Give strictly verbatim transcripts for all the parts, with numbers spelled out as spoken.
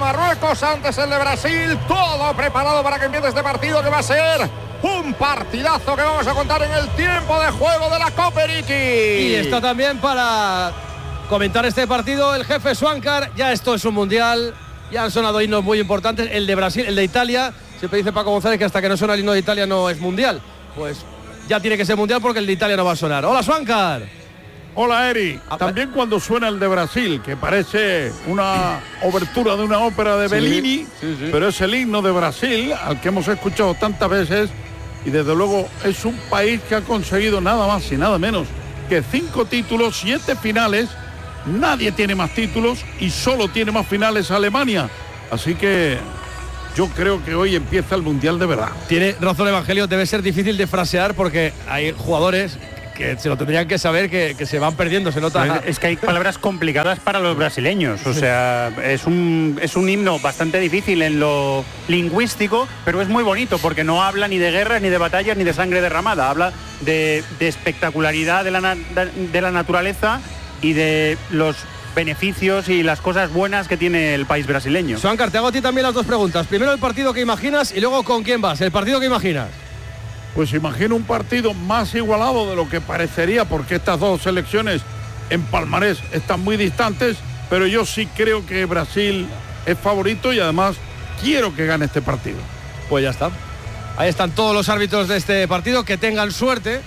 Marruecos, antes el de Brasil. Todo preparado para que empiece este partido, que va a ser un partidazo que vamos a contar en el tiempo de juego de la Copa Ricky. Y está también para comentar este partido el jefe Swankar. Ya esto es un mundial, ya han sonado himnos muy importantes. El de Brasil, el de Italia, siempre dice Paco González que hasta que no suena el himno de Italia no es mundial. Pues ya tiene que ser mundial porque el de Italia no va a sonar. Hola, Swankar. Hola, Eri. También cuando suena el de Brasil, que parece una obertura de una ópera de Bellini, sí, sí, sí. Pero es el himno de Brasil, al que hemos escuchado tantas veces, y desde luego es un país que ha conseguido nada más y nada menos que cinco títulos, siete finales. Nadie tiene más títulos y solo tiene más finales Alemania. Así que yo creo que hoy empieza el Mundial de verdad. Tiene razón Evangelio, debe ser difícil de frasear porque hay jugadores que se lo tendrían que saber, que, que se van perdiendo, se nota. Es, es que hay palabras complicadas para los brasileños, o sea, es un, es un himno bastante difícil en lo lingüístico, pero es muy bonito porque no habla ni de guerras, ni de batallas, ni de sangre derramada, habla de, de espectacularidad de la, de la naturaleza y de los beneficios y las cosas buenas que tiene el país brasileño. Swankar, te hago a ti también las dos preguntas. Primero el partido que imaginas y luego con quién vas. El partido que imaginas. Pues imagino un partido más igualado de lo que parecería, porque estas dos selecciones en palmarés están muy distantes, pero yo sí creo que Brasil es favorito y además quiero que gane este partido. Pues ya está. Ahí están todos los árbitros de este partido, que tengan suerte,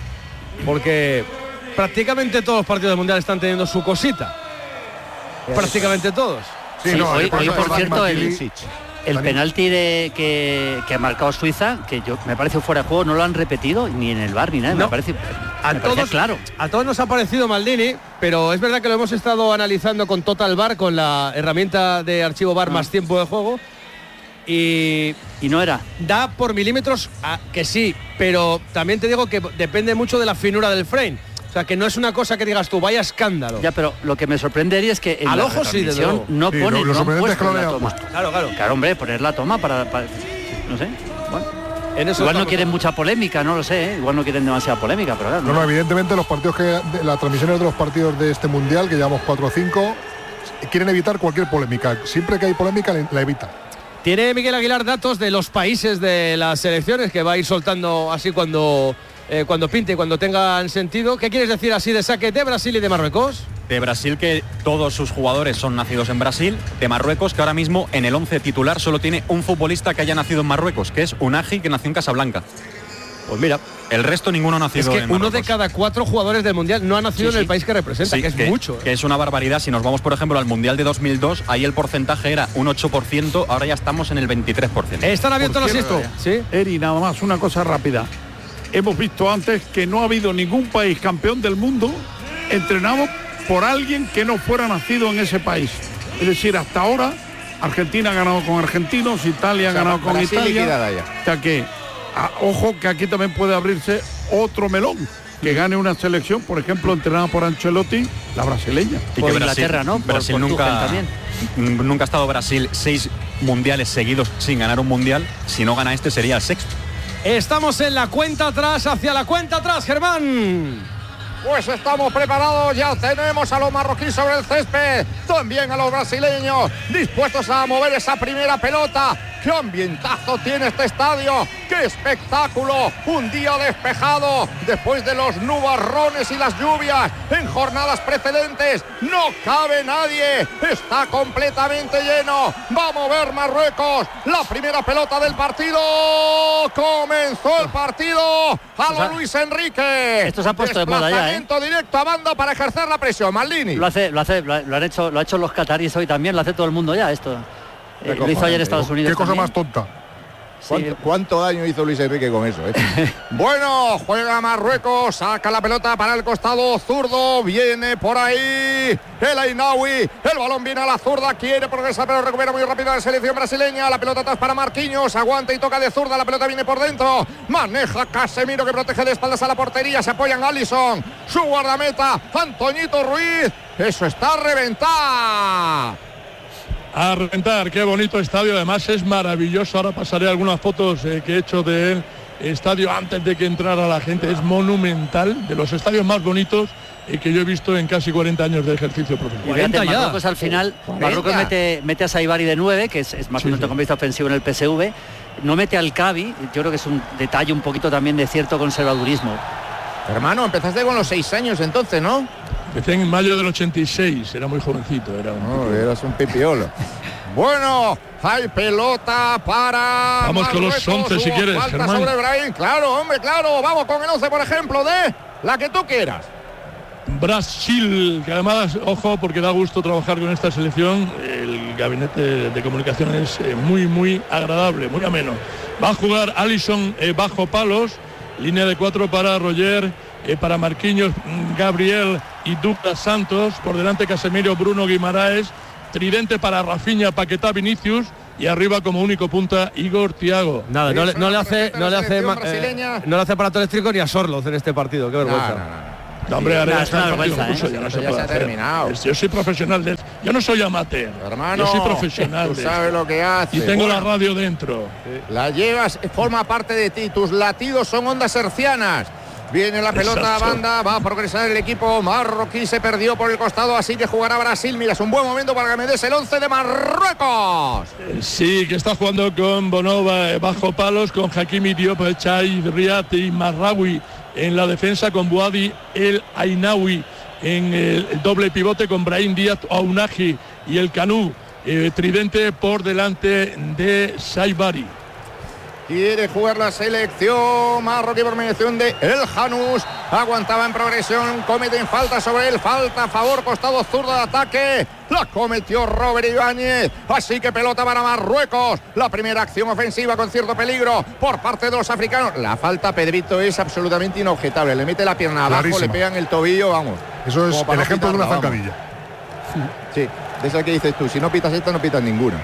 porque prácticamente todos los partidos del Mundial están teniendo su cosita. Pues prácticamente todos. Sí, sí, no, hoy, hoy por cierto el, el penalti de, que, que ha marcado Suiza, que yo me parece fuera de juego, no lo han repetido ni en el V A R ni nada, no. me parece, a me todos, parece claro. A todos nos ha parecido Maldini, pero es verdad que lo hemos estado analizando con Total V A R, con la herramienta de archivo V A R ah. más tiempo de juego, y, y no era. Da por milímetros a, que sí, pero también te digo que depende mucho de la finura del frame. O sea, que no es una cosa que digas tú, vaya escándalo. Ya, pero lo que me sorprendería es que en al la ojo sí, desde luego. no sí, pone, lo, lo no han puesto que la toma. Puesto. Claro, claro. Claro, hombre, poner la toma para, para no sé. Bueno. En eso igual no quieren mucha polémica, no lo sé, ¿eh? Igual no quieren demasiada polémica, pero claro. No, no, no evidentemente los partidos que las transmisiones de los partidos de este mundial, que llevamos cuatro o cinco, quieren evitar cualquier polémica. Siempre que hay polémica la evita. Tiene Miguel Aguilar datos de los países de las selecciones que va a ir soltando así cuando Eh, cuando pinte, cuando tengan sentido. ¿Qué quieres decir así de saque de Brasil y de Marruecos? De Brasil, que todos sus jugadores son nacidos en Brasil. De Marruecos, que ahora mismo en el once titular solo tiene un futbolista que haya nacido en Marruecos, que es Unagi, que nació en Casablanca. Pues mira, el resto ninguno ha nacido en Marruecos. Es que en uno de cada cuatro jugadores del Mundial no ha nacido sí, sí. en el país que representa, sí, que es que, mucho. Que es una barbaridad. Si nos vamos, por ejemplo, al Mundial de dos mil dos, ahí el porcentaje era un ocho por ciento, ahora ya estamos en el veintitrés por ciento. Están abiertos los esto. ¿Sí? Eri, nada más una cosa rápida. Hemos visto antes que no ha habido ningún país campeón del mundo entrenado por alguien que no fuera nacido en ese país. Es decir, hasta ahora Argentina ha ganado con argentinos, Italia ha o sea, ganado con Brasil Italia. O sea que, a, ojo que aquí también puede abrirse otro melón. Que gane una selección, por ejemplo, entrenada por Ancelotti, la brasileña. Y que Inglaterra, ¿no? Por, Brasil por nunca, nunca ha estado Brasil seis mundiales seguidos sin ganar un mundial. Si no gana este sería el sexto. Estamos en la cuenta atrás, hacia la cuenta atrás, Germán. Pues estamos preparados, ya tenemos a los marroquíes sobre el césped, también a los brasileños, dispuestos a mover esa primera pelota. ¡Qué ambientazo tiene este estadio! ¡Qué espectáculo! Un día despejado, después de los nubarrones y las lluvias en jornadas precedentes. ¡No cabe nadie! ¡Está completamente lleno! ¡Va a mover Marruecos! ¡La primera pelota del partido! ¡Comenzó el partido! ¡A lo Luis Enrique! Esto se ha puesto de moda ya, ¿eh? Directo a banda para ejercer la presión, Maldini. Lo hace, lo hace, lo han hecho, lo ha hecho los cataríes hoy también, lo hace todo el mundo ya esto. Eh, lo hizo ayer Estados Unidos. Qué cosa también. más tonta. ¿Cuánto, Sí. ¿Cuánto daño hizo Luis Enrique con eso? Eh? Bueno, juega Marruecos, saca la pelota para el costado zurdo, viene por ahí el Ainaoui, el balón viene a la zurda, quiere progresar pero recupera muy rápido la selección brasileña, la pelota atrás para Marquinhos, aguanta y toca de zurda, la pelota viene por dentro, maneja Casemiro que protege de espaldas a la portería, se apoya en Alisson, su guardameta, Antoñito Ruiz, eso está a reventar. A reventar, qué bonito estadio, además es maravilloso. Ahora pasaré algunas fotos eh, que he hecho del estadio antes de que entrara la gente. Es monumental, de los estadios más bonitos eh, que yo he visto en casi cuarenta años de ejercicio profesional. Fíjate, Marruecos al final, Marruecos mete, mete a Saibari de nueve, que es, es más o menos centrocampista ofensivo en el P S V, no mete al Cavi, yo creo que es un detalle un poquito también de cierto conservadurismo. Hermano, empezaste con los seis años entonces, ¿no? Empecé en mayo del ochenta y seis, era muy jovencito. Era un no, eras un pipiolo. Bueno, hay pelota para Vamos con los once si quieres, falta Germán. sobre Brahim, claro, hombre, claro. Vamos con el once, por ejemplo, de la que tú quieras. Brasil, que además, ojo, porque da gusto trabajar con esta selección. El gabinete de comunicación es eh, muy, muy agradable, muy ameno. Va a jugar Alisson eh, bajo palos, línea de cuatro para Roger, eh, para Marquinhos, Gabriel y Douglas Santos. Por delante Casemiro, Bruno Guimaraes. Tridente para Rafinha, Paquetá, Vinicius. Y arriba como único punta Igor Thiago. Nada, no, le, no le hace, no le hace, eh, no le hace aparato eléctrico ni a Sorloz en este partido. Qué vergüenza. No, no, no. No, hombre, ahora Nah, está el partido vergüenza, incluso, ¿eh? ya no Eso se ya puede se ha hacer. terminado. Yo soy profesional de yo no soy amateur. Hermano, yo soy profesional. tú de sabes esto. lo que hace. Y tengo Bueno, la radio dentro. la llevas, forma parte de ti. Tus latidos son ondas hercianas. Viene la pelota a Exacto. banda, va a progresar el equipo marroquí, se perdió por el costado, así que jugará Brasil. Mira, es un buen momento para que me des el once de Marruecos. Sí, que está jugando con Bonova eh, bajo palos, con Hakimi Diop, Chai, Riat y Marraoui en la defensa, con Boadi El Ainaoui en el, el doble pivote, con Brahim Díaz, Aunaji y el Canú, eh, tridente por delante de Saibari. Quiere jugar la selección marroquí por mediación de El Janús. Aguantaba en progresión, cometen falta sobre él, falta a favor, costado zurdo de ataque. La cometió Robert Ibáñez. Así que pelota para Marruecos. La primera acción ofensiva con cierto peligro por parte de los africanos. La falta, Pedrito, es absolutamente inobjetable. Le mete la pierna abajo, Clarísima. le pegan el tobillo, vamos. Eso es Como para el no ejemplo de una pitarla, vamos. zancadilla. Sí, de esa que dices tú. Si no pitas esta, no pitas ninguna.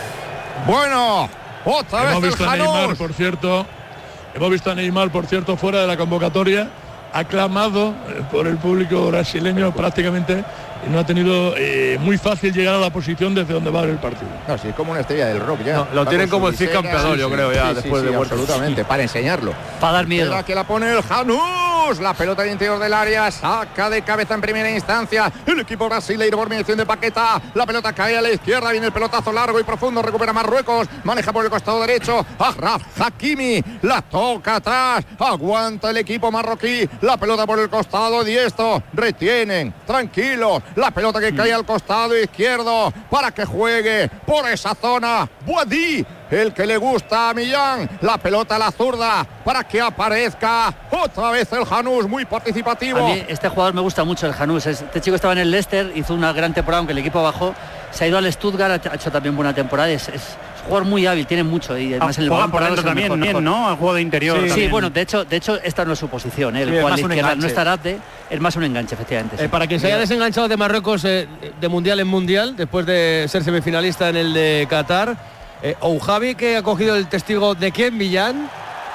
Bueno, otra Hemos vez visto el a Neymar, Janús. por cierto. Hemos visto a Neymar, por cierto, fuera de la convocatoria, aclamado eh, por el público brasileño prácticamente, y no ha tenido eh, muy fácil llegar a la posición desde donde va el partido. No, sí, es como una estrella del rock ya. No, lo Va tienen con como su el Cid visera, campeador, yo creo, ya, sí, después sí, de sí, muerto. absolutamente, para enseñarlo. Para dar miedo. Espera que la pone el Janús. La pelota al interior del área, saca de cabeza en primera instancia el equipo brasileño por mediación de Paquetá. La pelota cae a la izquierda, viene el pelotazo largo y profundo, recupera Marruecos, maneja por el costado derecho Achraf Hakimi, la toca atrás, aguanta el equipo marroquí, la pelota por el costado diestro, retienen, tranquilos, la pelota que cae al costado izquierdo para que juegue por esa zona Boadi, el que le gusta a Millán, la pelota a la zurda para que aparezca otra vez el Janús, muy participativo. A mí este jugador me gusta mucho, el Janús. Este chico estaba en el Leicester, hizo una gran temporada, aunque el equipo bajó. Se ha ido al Stuttgart, ha hecho también buena temporada. Es, es un jugador muy hábil, tiene mucho. Y además Ah, en el juega balón por parado dentro es el también, mejor, ¿no? mejor. Al juego de interior. Sí, también. bueno, de hecho, de hecho esta no es su posición. ¿eh? El Sí, es cual más de un izquierda no enganche. está Arate, es más un enganche, efectivamente. sí. Eh, para quien se haya desenganchado de Marruecos eh, de mundial en mundial, después de ser semifinalista en el de Qatar, eh, Oujavi, que ha cogido el testigo de quién, Millán.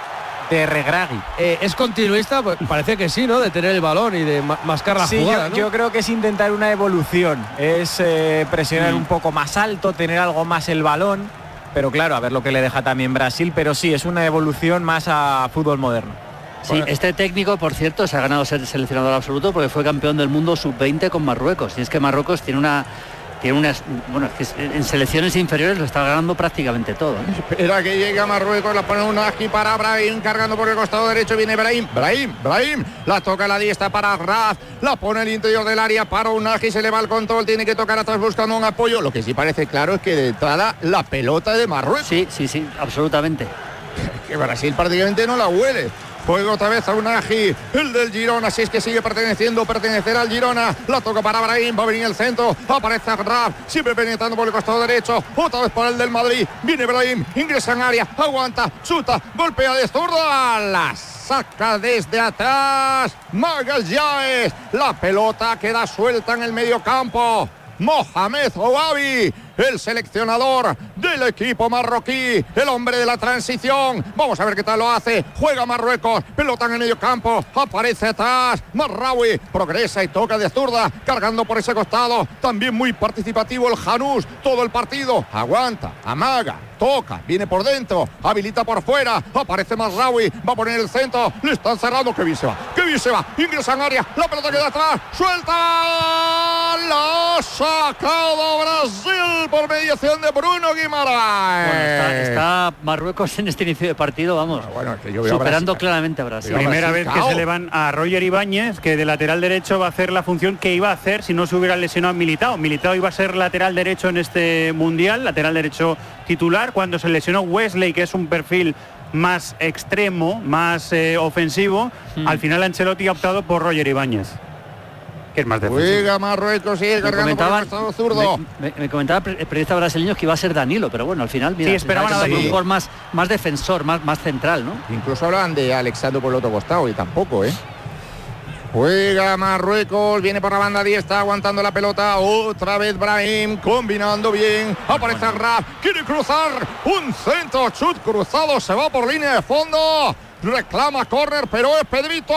De Regragui. Eh, ¿Es continuista? Pues parece que sí, ¿no? De tener el balón y de ma mascar la Sí, jugada, yo, ¿no? yo creo que es intentar una evolución, es eh, presionar Mm. un poco más alto, tener algo más el balón, pero claro, a ver lo que le deja también Brasil, pero sí, es una evolución más a fútbol moderno. Sí, este técnico, por cierto, se ha ganado ser seleccionador absoluto porque fue campeón del mundo sub veinte con Marruecos. Y es que Marruecos tiene una... Tiene unas, bueno, es que en selecciones inferiores lo está ganando prácticamente todo. ¿eh? Espera que llega Marruecos, la pone una aquí para Brahim, cargando por el costado derecho, viene Brahim, Brahim, Brahim, la toca a la diestra para Raz, la pone al interior del área para Unagi, se le va el control, tiene que tocar atrás buscando un apoyo. Lo que sí parece claro es que de entrada la pelota de Marruecos. Sí, sí, sí, absolutamente. Que Brasil prácticamente no la huele. Juega otra vez a Unagi, el del Girona, si es que sigue perteneciendo, pertenecerá al Girona. La toca para Brahim, va a venir el centro, aparece Agraf, siempre penetrando por el costado derecho. Otra vez para el del Madrid, viene Brahim, ingresa en área, aguanta, chuta, golpea de zurda, la saca desde atrás. Magalhães, la pelota queda suelta en el medio campo. Mohamed Ouabi el seleccionador del equipo marroquí, el hombre de la transición. Vamos a ver qué tal lo hace. Juega Marruecos, pelota en el medio campo, aparece atrás Marraoui, progresa y toca de zurda, cargando por ese costado. También muy participativo el Janús, todo el partido. Aguanta, amaga, toca, viene por dentro, habilita por fuera, aparece Marraoui, va a poner el centro, le están cerrando. Que bien se va, que bien se va, ingresa en área, la pelota queda atrás, suelta, la ha sacado Brasil por mediación de Bruno Guimaraes. Bueno, está, está Marruecos en este inicio de partido, vamos, bueno, que yo veo superando a Brasil, claramente a Brasil. Primera vez que se le van a Roger Ibáñez, que de lateral derecho va a hacer la función que iba a hacer si no se hubiera lesionado Militao. Militao iba a ser lateral derecho en este mundial, lateral derecho titular. Cuando se lesionó Wesley, que es un perfil más extremo, más eh, ofensivo, mm. al final Ancelotti ha optado por Roger Ibáñez, que es más defensivo. Juega Marruecos, sigue cargando por el costado zurdo. Me, me, me comentaba el periodista brasileño que iba a ser Danilo, pero bueno, al final mira, sí, esperaban a un jugador más, más defensor, más, más central, ¿no? Incluso hablaban de Alexandro por el otro costado y tampoco, ¿eh? Juega Marruecos, viene por la banda diestra, aguantando la pelota, otra vez Brahim, combinando bien, aparece Raf, quiere cruzar, un centro, chut cruzado, se va por línea de fondo, reclama córner, pero es Pedrito,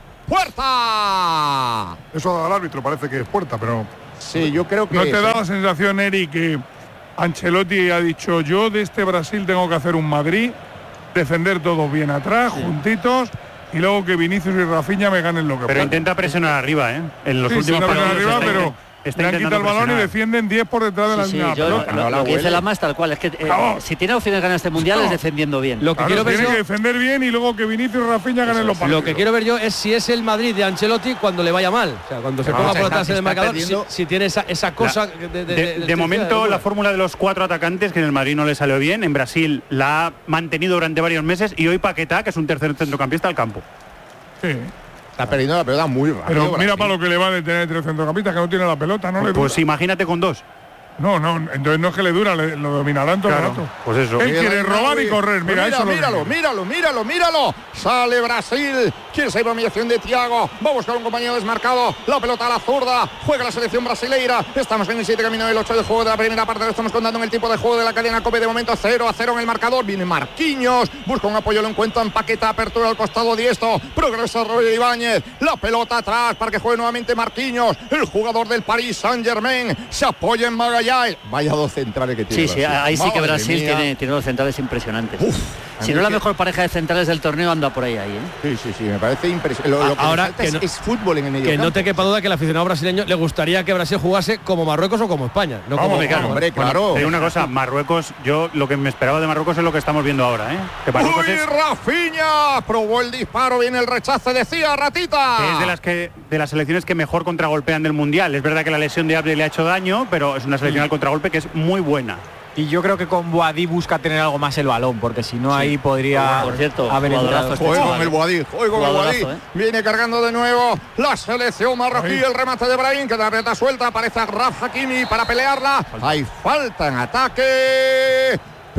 ¡puerta! Eso da al árbitro, parece que es puerta, pero... Sí, yo creo que... ¿No te es, da ¿eh? la sensación, Eri, que Ancelotti ha dicho, yo de este Brasil tengo que hacer un Madrid, defender todos bien atrás, sí. juntitos... y luego que Vinicius y Rafinha me ganen lo que Pero puedan. intenta presionar arriba, ¿eh? En los sí, últimos partidos arriba, está, pero está le han quitado el balón presionar. y defienden diez por detrás de la sí, línea sí, yo, pelota. lo, lo que dice Lama es tal cual, es que eh, si tiene opciones de ganar este mundial no. es defendiendo bien. Lo que claro, quiero ver tiene yo, que defender bien y luego que Vinicius y Rafinha ganen los partidos. Lo que quiero ver yo es si es el Madrid de Ancelotti cuando le vaya mal, o sea, cuando se ponga por detrás del marcador, si, si tiene esa, esa cosa la, de, de, de, de, de, de momento la fórmula de los cuatro atacantes, que en el Madrid no le salió bien, en Brasil la ha mantenido durante varios meses, y hoy Paquetá, que es un tercer centrocampista al campo. Sí. Está perdiendo la pelota muy rápido. Pero mira Brasil. para lo que le va a detener entre centrocampistas, que no tiene la pelota, no pues, le dura. pues imagínate con dos. No, no, entonces no es que le dura, le, lo dominarán todo claro, el rato. Pues eso. Él quiere robar y correr, mira, mira, eso míralo, lo míralo, míralo, míralo. Sale Brasil, quiere salir la mediación de Thiago, va a buscar un compañero desmarcado, la pelota a la zurda, juega la selección brasileira. Estamos en el siete camino del ocho de juego de la primera parte, lo estamos contando en el tipo de juego de la cadena COPE. De momento cero a cero en el marcador, viene Marquinhos, busca un apoyo, lo encuentra en Paquetá, apertura al costado diestro, progresa Roger Ibáñez, la pelota atrás para que juegue nuevamente Marquinhos, el jugador del Paris Saint-Germain, se apoya en Magallanes. Vaya dos centrales que tiene. Sí, sí, ahí sí que Brasil tiene, tiene dos centrales impresionantes. Uf, si no la mejor pareja de centrales del torneo, anda por ahí, ahí, ¿eh? Sí, sí, sí, me parece impresionante. Lo, lo que ahora falta que es, no, es fútbol en el medio Que campo. no te quepa duda que el aficionado brasileño le gustaría que Brasil jugase como Marruecos o como España. No Vamos, como claro, hombre, claro. Bueno, te digo una cosa, Marruecos, yo lo que me esperaba de Marruecos es lo que estamos viendo ahora, ¿eh? Que Marruecos ¡Uy, es, Rafinha! Probó el disparo, viene el rechace, decía Ratita. que es de las que de las selecciones que mejor contragolpean del mundial. Es verdad que la lesión de Abde le ha hecho daño, pero es una selección al contragolpe que es muy buena. Y yo creo que con Boadí busca tener algo más el balón, porque si no sí. ahí podría por cierto, haber entrado. Juego este con el Boadí, juego con el Boadí. ¿eh? Viene cargando de nuevo la selección marroquí, Ahí. el remate de Brahim, que de la pelota suelta, aparece a Raf Hakimi para pelearla. Falta. Hay falta en ataque.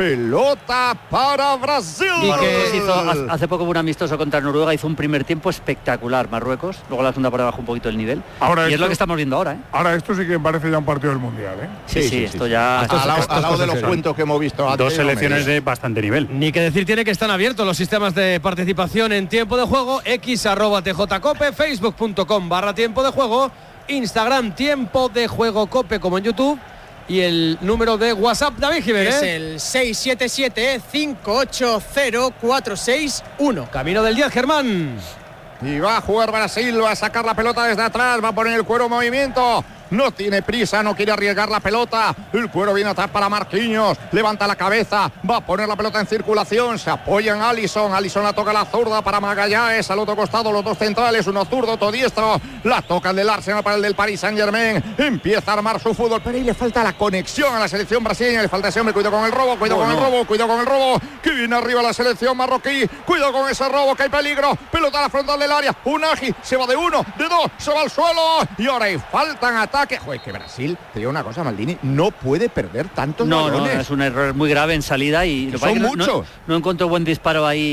Pelota para Brasil. Y que hizo, hace poco un amistoso contra Noruega, hizo un primer tiempo espectacular Marruecos, luego la segunda por debajo un poquito el nivel. Ahora y esto, es lo que estamos viendo ahora, ¿eh? Ahora esto sí que parece ya un partido del mundial, ¿eh? Sí, sí, sí, sí esto sí. ya. Esto, al lado, al lado de los cuentos que hemos visto. Dos antes, selecciones de bastante nivel. Ni que decir tiene que están abiertos los sistemas de participación en tiempo de juego. X arroba tjcope, facebook punto com barra tiempo de juego, Instagram tiempo de juego cope como en YouTube. Y el número de WhatsApp, David Jiménez, es el seis siete siete, cinco ocho cero, cuatro seis uno. Camino del diez, Germán. Y va a jugar Brasil, va a sacar la pelota desde atrás, va a poner el cuero en movimiento. No tiene prisa, no quiere arriesgar la pelota. El cuero viene atrás para Marquinhos. Levanta la cabeza, va a poner la pelota en circulación. Se apoya en Alisson. Alisson la toca a la zurda para Magallanes. Al otro costado los dos centrales, uno zurdo, otro diestro. La toca el del Arsenal para el del Paris Saint-Germain. Empieza a armar su fútbol, pero ahí le falta la conexión a la selección brasileña. Le falta ese hombre. Cuidado con el robo, cuidado no, con no. el robo, cuidado con el robo. Que viene arriba la selección marroquí. Cuidado con ese robo, que hay peligro. Pelota a la frontal del área. Unagi se va de uno, de dos, se va al suelo. Y ahora hay falta en ataque. Joder, que Brasil, te digo una cosa, Maldini, no puede perder tantos no, balones. No, es un error muy grave en salida y lo son que muchos. No, no, no encontró buen disparo ahí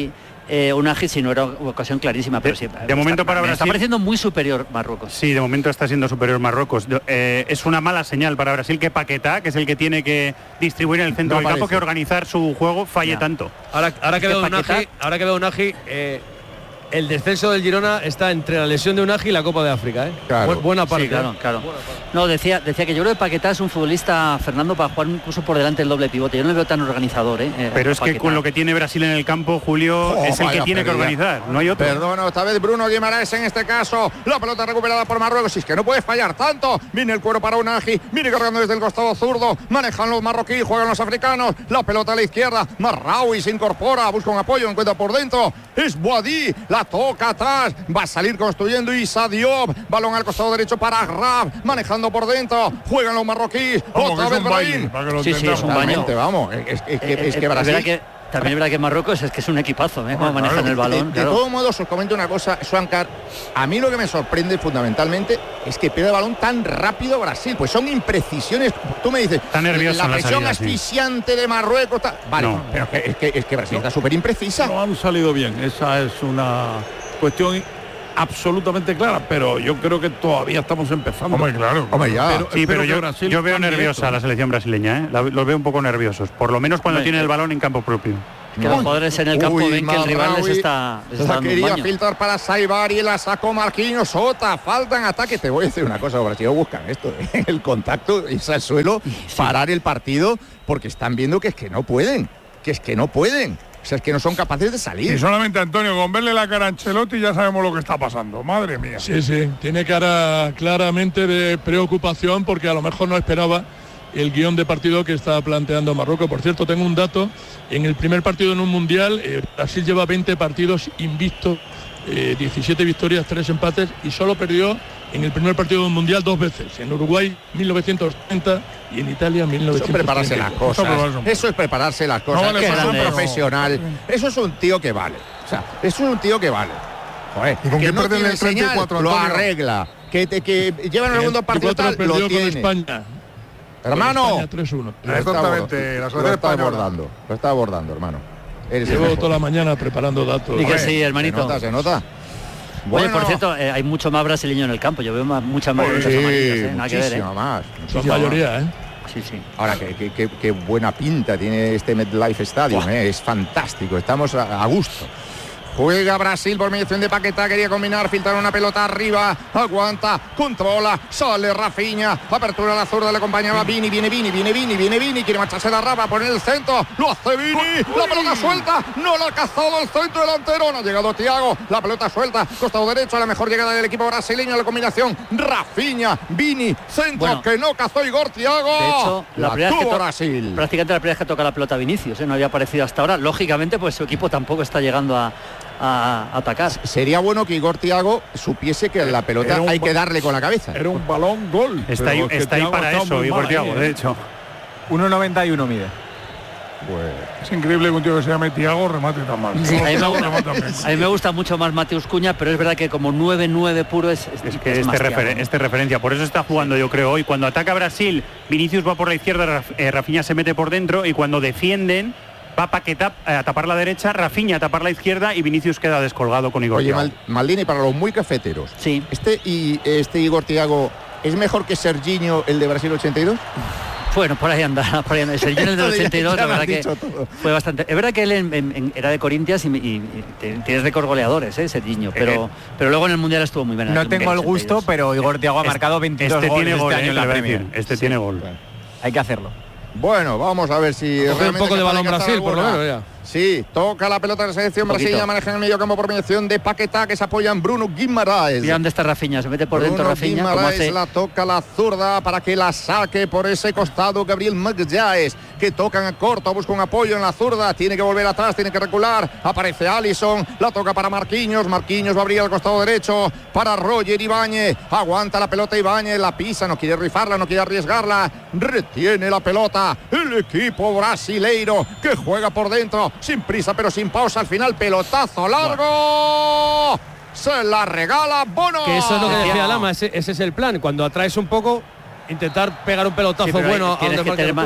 eh, Unai si no era ocasión clarísima, pero sí. De, de momento para Brasil está pareciendo muy superior Marruecos. Sí, de momento está siendo superior Marruecos. Eh, es una mala señal para Brasil que Paquetá, que es el que tiene que distribuir en el centro no del parece. campo, que organizar su juego, falle Ya. tanto. Ahora, ahora que Es que veo Unai, Paquetá- ahora que veo Unai, eh, el descenso del Girona está entre la lesión de Unai y la Copa de África, ¿eh? Claro. Bu- buena parte. Sí, claro, ¿eh? claro. No, decía, decía que yo creo que Paquetá es un futbolista, Fernando, para jugar incluso por delante del doble pivote. Yo no le veo tan organizador, ¿eh? Pero es que Paquetá. con lo que tiene Brasil en el campo, Julio, Oh, es el que vaya tiene que pérdida. organizar, no hay otro. Perdona, esta vez Bruno Guimaraes en este caso. La pelota recuperada por Marruecos. Y es que no puede fallar tanto. Viene el cuero para Unai. Viene cargando desde el costado zurdo. Manejan los marroquíes, juegan los africanos. La pelota a la izquierda. Marraoui se incorpora, busca un apoyo, encuentra por dentro. Es Boadí, la toca atrás. Va a salir construyendo Issa Diop. Balón al costado derecho para Graf. Manejando por dentro. Juegan los marroquíes. Vamos, Otra que vez es un baile, Brahim. para que lo Sí, sí, es entendamos. un baño. Totalmente, vamos. Es, es- es que, Eh, es que eh, Brasil. verdad que, también es verdad que Marruecos es que es un equipazo, ¿eh? Cómo manejan el balón. De, claro. de todos modos, os comento una cosa, Swankar. A mí lo que me sorprende fundamentalmente es que pierde el balón tan rápido Brasil. Pues son imprecisiones. Tú me dices, Está nervioso la en la presión salida, sí. asfixiante de Marruecos. ta- Vale, No. pero es que, es que, es que Brasil está súper imprecisa. No han salido bien, esa es una cuestión absolutamente clara, pero yo creo que todavía estamos empezando. Hombre, claro. Hombre, ya. Pero- Sí, pero espero que yo, Brasil yo veo cambie nerviosa esto. a la selección brasileña, ¿eh? La- los veo un poco nerviosos, por lo menos cuando Hombre, tiene el eh, balón en campo propio. Que los jugadores en el campo Uy, ven que el rival les Mazraoui está, les está la dando un quería baño. filtrar para Saibari, la sacó Marquinhos, Sota, faltan ataques. Te voy a decir una cosa, Brasil buscan esto, ¿eh? El contacto, irse al suelo, parar el partido, porque están viendo que es que no pueden, que es que no pueden. O sea, es que no son capaces de Y salir. solamente, Antonio, con verle la cara a Ancelotti ya sabemos lo que está pasando. Madre mía. Sí, sí, tiene cara claramente de preocupación porque a lo mejor no esperaba el guión de partido que está planteando Marruecos. Por cierto, tengo un dato, en el primer partido en un mundial, eh, Brasil lleva veinte partidos invictos, eh, diecisiete victorias, tres empates y solo perdió en el primer partido de un mundial dos veces, en Uruguay mil novecientos treinta y en Italia mil Eso es novecientos treinta. prepararse las cosas. Eso es prepararse las cosas. No vale Eso es un grande. profesional. Eso es un tío que vale. O sea, eso es un tío que vale. Joder, ¿Y con que qué no perder tiene el treinta y cuatro, señal, lo Antonio? arregla. Que, te, que llevan el segundo partido tal, perdió lo con tiene. España. Hermano, España tres uno. lo está Exactamente, abord- la lo selección está española. abordando. Lo está abordando, hermano. Eres el Llevo mejor. toda la mañana preparando datos. Y que Joder, sí, hermanito. Se nota, se nota. Oye, por cierto, eh, hay mucho más brasileño en el campo. Yo veo más, muchas más Sí, luchas amarillas, ¿eh? Nada que ver, ¿eh? muchísima más. Son muchísima más. mayoría, ¿eh? Sí, sí. Ahora, qué, qué- qué- qué buena pinta tiene este MetLife Stadium, eh, es fantástico, estamos a, a gusto. Juega Brasil por mediación de Paquetá, quería combinar, filtrar una pelota arriba, aguanta, controla, sale Rafinha, apertura a la zurda, le acompañaba Vini, viene Vini, viene Vini, viene Vini, quiere marcharse la raba, poner el centro, lo hace Vini, la pelota suelta, no la ha cazado el centro delantero, no ha llegado Thiago, la pelota suelta, costado derecho, la mejor llegada del equipo brasileño, la combinación, Rafinha, Vini, centro Bueno, que no cazó Igor Thiago. De hecho, la, la primera vez que tuvo to- Brasil. prácticamente la primera vez que toca la pelota Vinicius, ¿eh? No había aparecido hasta ahora. Lógicamente, pues su equipo tampoco está llegando a, a atacar. Sería bueno que Igor Thiago supiese que la pelota Era un hay ba- que darle con la cabeza. Era un balón gol. Está ahí, pero es que está ahí Thiago para está eso, muy Igor mal Thiago, ahí, de ¿eh? hecho. uno noventa y uno mide. Es increíble que un tío que se llame Thiago remate tan mal. Sí, a, mí me, Todos gusta, rematan bien. a mí me gusta mucho más Mateus Cuña, pero es verdad que como nueve nueve puro es, es, Es que es este, más referen- Thiago. este referencia, por eso está jugando yo creo hoy. Cuando ataca Brasil, Vinicius va por la izquierda, Raf- eh, Rafinha se mete por dentro y cuando defienden va Paquetá eh, a tapar la derecha, Rafinha a tapar la izquierda y Vinicius queda descolgado con Igor Oye, Thiago. Mal- Maldini, para los muy cafeteros, Sí. este y este Igor Thiago es mejor que Serginho, el de Brasil ochenta y dos. Bueno, por ahí anda, por ahí anda. El Sergio del ochenta y dos, Ya la lo has verdad que dicho todo. fue bastante. Es verdad que él en- en- en- era de Corintias y, y- y te- tienes récord goleadores, ¿eh? Serginho, pero, pero luego en el Mundial estuvo muy bien. en No el tengo el ochenta y dos. gusto, pero Igor Thiago ha Este- marcado veintidós este goles tiene gol, este año eh, en la te voy a Premier. decir, este tiene gol. Hay que hacerlo. Bueno, vamos a ver si Coge un realmente poco de capaz balón cazar Brasil, por lo alguna. menos, Sí, toca la pelota de la selección Poquito. brasileña, maneja en el medio campo por mediación de Paquetá, que se apoya en Bruno Guimaraes. Mira dónde está Rafinha, se mete por dentro Bruno Rafinha, como Guimaraes hace. la toca la zurda para que la saque por ese costado Gabriel Magalhães, que tocan a corto, busca un apoyo en la zurda, tiene que volver atrás, tiene que recular, aparece Alisson, la toca para Marquinhos, Marquinhos va a abrir al costado derecho para Roger Ibáñez, aguanta la pelota Ibáñez, la pisa, no quiere rifarla, no quiere arriesgarla, retiene la pelota el equipo brasileiro que juega por dentro, sin prisa pero sin pausa, al final pelotazo largo, se la regala Bono. Que eso es lo que decía Lama, ese, ese es el plan. Cuando atraes un poco, intentar pegar un pelotazo Sí, pero bueno ahí a tienes donde que marca tener la más, altura.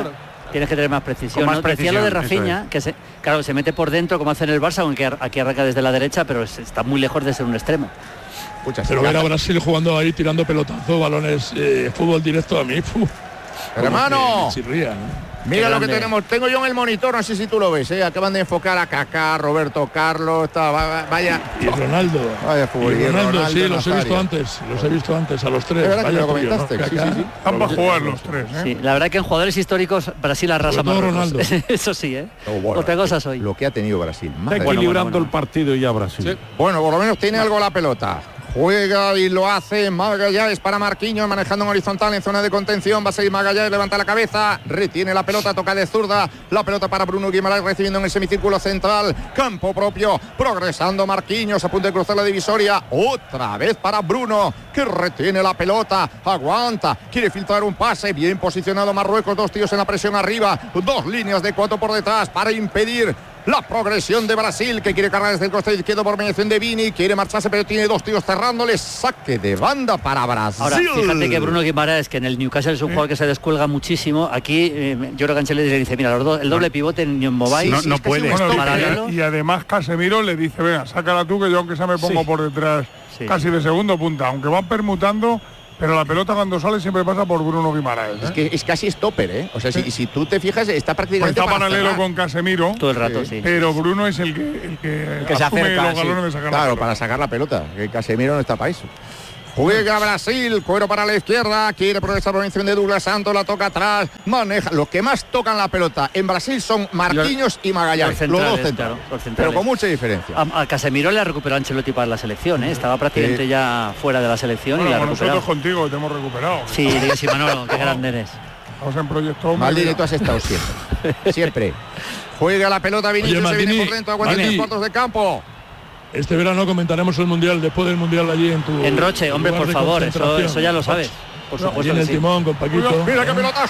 Tienes que tener más precisión. Más ¿no? precisión, Decía lo de Rafinha, es. que se, claro, se mete por dentro como hace en el Barça, aunque aquí arranca desde la derecha, pero está muy lejos de ser un extremo. Escucha, pero ver a Brasil jugando ahí, tirando pelotazos, balones, eh, fútbol directo a mí. Uf, hermano, chirría, ¿no? Mira lo que tenemos, tengo yo en el monitor, no sé si tú lo ves, ¿eh? Acaban de enfocar a Kaká, Roberto Carlos, está, vaya. Y Ronaldo. Vaya fútbol. Y Ronaldo, Ronaldo, sí, los he Nazario. visto antes, los he visto antes, a los tres. Es verdad Vaya que me lo tuyo, comentaste, ¿no? sí, Kaká, sí, sí. Están para jugar los tres, ¿eh? Sí, la verdad que en jugadores históricos Brasil arrasa Sobre todo Marruecos. Ronaldo. Eso sí, ¿eh? Oh, bueno, Otra cosa soy. Lo que ha tenido Brasil. Está Madre equilibrando bueno, bueno. el partido ya Brasil. Sí. Bueno, por lo menos tiene algo la pelota. Juega y lo hace Magallanes para Marquinhos, manejando en horizontal en zona de contención. Va a seguir Magallanes, levanta la cabeza, retiene la pelota, toca de zurda. La pelota para Bruno Guimaraes, recibiendo en el semicírculo central. Campo propio, progresando Marquinhos, a punto de cruzar la divisoria. Otra vez para Bruno, que retiene la pelota, aguanta, quiere filtrar un pase. Bien posicionado Marruecos, dos tíos en la presión arriba, dos líneas de cuatro por detrás para impedir la progresión de Brasil, que quiere cargar desde el costado izquierdo por mediación de Vini, quiere marcharse pero tiene dos tíos cerrándole, saque de banda para Brasil. Ahora, fíjate que Bruno Guimaraes, que en el Newcastle es un jugador que se descuelga muchísimo, aquí eh, yo creo que Ancelotti le dice, mira, los dos, el doble pivote en Mobile, no, no puede. Bueno, paralelo. y, y además Casemiro le dice, venga, sácala tú que yo aunque sea me pongo Sí. por detrás Sí. casi de segundo punta, aunque van permutando, pero la pelota cuando sale siempre pasa por Bruno Guimaraes. ¿eh? Es que es casi stopper, ¿eh? O sea, si, si tú te fijas, está Pues prácticamente está para paralelo cerrar. con Casemiro, Todo el rato, sí. pero Bruno es el que, el que, que se asume acerca, los galones sí. de sacar la Claro, pelota. para sacar la pelota, que Casemiro no está para eso. Juega Brasil, cuero para la izquierda, quiere progresar por encima de Douglas Santos, la toca atrás, maneja. Los que más tocan la pelota en Brasil son Marquinhos y Magallanes, Los los dos centrales, centrales, claro, los centrales. pero con mucha diferencia. A, a Casemiro le ha recuperado Ancelotti para la selección, ¿eh? Estaba prácticamente Sí. ya fuera de la selección Bueno, y la ha con recuperado. nosotros contigo te hemos recuperado. Sí, digo, sí, Manolo, qué grande eres. Estamos en proyecto. hombre, Mal mira. directo has estado siempre, siempre. Juega la pelota Vinicius, Oye, se viene Maldini, por dentro, aguanta Maldini. tres cuartos de campo. Este verano comentaremos el Mundial, después del Mundial allí en tu... En Roche, hombre, lugar por de favor, eso, concentración. eso ya lo sabes. Por Allí supuesto en que el sí. timón con Paquito. Mira, mira qué pelota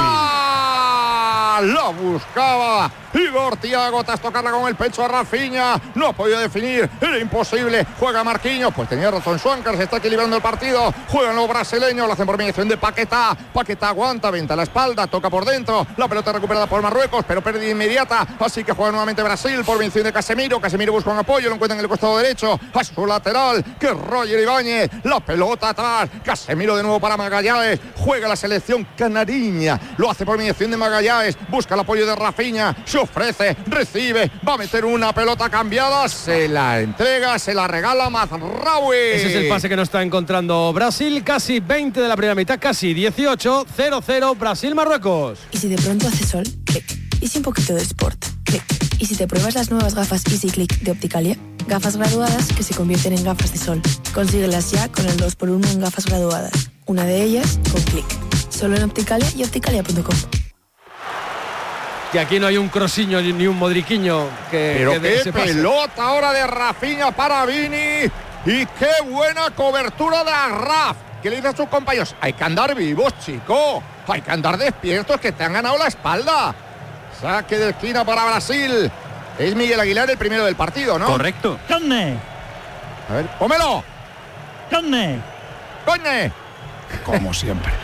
suelta. La buscaba Igor Thiago tras tocarla con el pecho a Rafinha. No ha podido definir, era imposible. Juega Marquinhos, pues tenía razón Schwankar, se está equilibrando el partido. Juegan los brasileños, lo hacen por mediación de Paquetá. Paquetá aguanta, venta la espalda, toca por dentro. La pelota recuperada por Marruecos, pero pérdida inmediata. Así que juega nuevamente Brasil por mediación de Casemiro. Casemiro busca un apoyo, lo encuentra en el costado derecho. A su lateral, que Roger Ibáñez. La pelota atrás. Casemiro de nuevo para Magallanes. Juega la selección canariña. Lo hace por mediación de Magallanes. Busca el apoyo de Rafinha. Se ofrece, recibe. Va a meter una pelota cambiada. Se la entrega, se la regala Mazraoui. Ese es el pase que no está encontrando Brasil. Casi veinte de la primera mitad, casi dieciocho. cero cero Brasil-Marruecos. Y si de pronto hace sol, clic. Y si un poquito de sport, clic. Y si te pruebas las nuevas gafas Easy Click de Opticalia, gafas graduadas que se convierten en gafas de sol. Consíguelas ya con el dos por uno en gafas graduadas. Una de ellas con clic. Solo en Opticalia y opticalia punto com. Que aquí no hay un crosiño ni un modriquiño que, Pero que dé qué ese pase. pelota ahora de Rafinha para Vini. Y qué buena cobertura de Arraf. Que le dice a sus compañeros, hay que andar vivos, chico. Hay que andar despiertos, que te han ganado la espalda. Saque de esquina para Brasil. Es Miguel Aguilar el primero del partido, ¿no? Correcto. ¡Conne! A ver, pómelo. ¡Conne! ¡Coñe! Como siempre.